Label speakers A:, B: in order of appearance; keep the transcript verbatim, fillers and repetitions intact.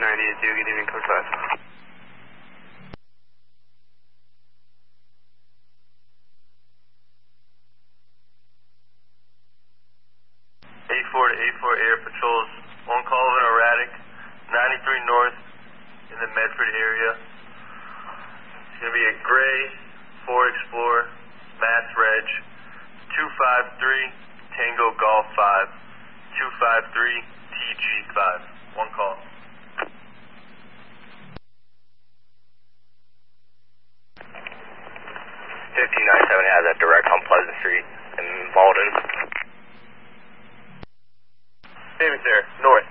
A: ninety-two, good evening, code five.
B: eight four to eight four Air Patrols, on call of an erratic, ninety-three North in the Medford area. It's going to be a gray Ford Explorer, Mass Reg, two five three Tango Golf five, two five three T G five. One call.
C: fifteen ninety-seven has that direct on Pleasant Street in Malden.
B: Famous Air, North,